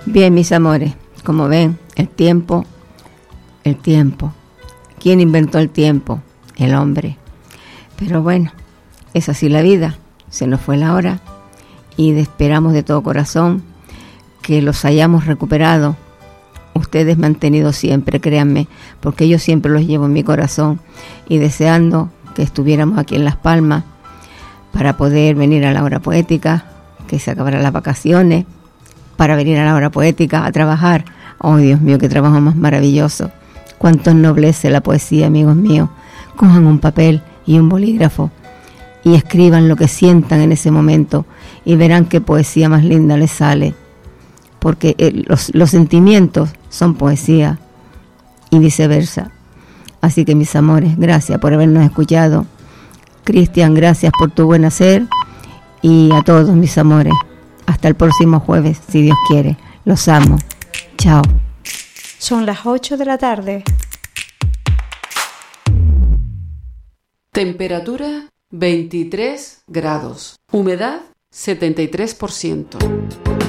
Bien, mis amores, como ven, el tiempo. ¿Quién inventó el tiempo? El hombre. Pero bueno, es así la vida, se nos fue la hora y esperamos de todo corazón que los hayamos recuperado. Ustedes me han tenido siempre, créanme, porque yo siempre los llevo en mi corazón y deseando que estuviéramos aquí en Las Palmas para poder venir a la hora poética, que se acabaran las vacaciones, para venir a la hora poética a trabajar. Oh, Dios mío, qué trabajo más maravilloso. Cuánto ennoblece la poesía, amigos míos. Cojan un papel y un bolígrafo y escriban lo que sientan en ese momento y verán qué poesía más linda les sale. Porque los sentimientos son poesía y viceversa. Así que, mis amores, gracias por habernos escuchado. Cristian, gracias por tu buen hacer. Y a todos, mis amores, hasta el próximo jueves, si Dios quiere. Los amo. Chao. Son las 8 de la tarde. Temperatura 23 grados. Humedad 73%.